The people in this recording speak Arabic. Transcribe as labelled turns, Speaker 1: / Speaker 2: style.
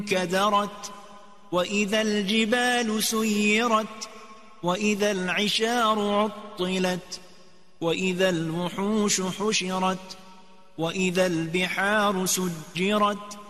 Speaker 1: كدرت وإذا الجبال سيرت وإذا العشار عطلت وإذا الوحوش حشرت وإذا البحار سجرت